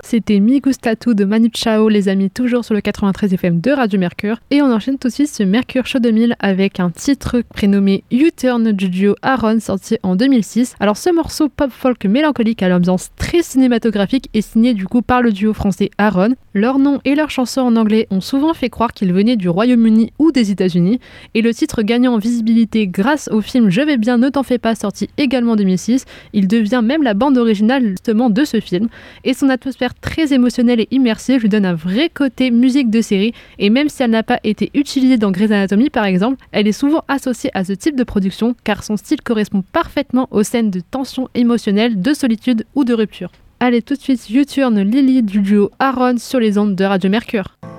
c'était Mi Gusta Tu de Manu Chao, les amis, toujours sur le 93 FM de Radio Mercure. Et on enchaîne tout de suite ce Mercure Show 2000 avec un titre prénommé U-Turn du duo Aaron, sorti en 2006. Alors ce morceau pop-folk mélancolique à l'ambiance très cinématographique est signé du coup par le duo français Aaron. Leur nom et leurs chansons en anglais ont souvent fait croire qu'ils venaient du Royaume-Uni ou des États-Unis. Et le titre gagnant en visibilité grâce au film Je vais bien, ne t'en fais pas, sorti également en 2006, il devient même la bande originale justement de ce film. Et son atmosphère très émotionnelle et immersive lui donne un vrai côté musique de série, et même si elle n'a pas été utilisée dans Grey's Anatomy par exemple, elle est souvent associée à ce type de production car son style correspond parfaitement aux scènes de tension émotionnelle, de solitude ou de rupture. Allez, tout de suite, U-Turn Lily du duo Aaron sur les ondes de Radio Mercure.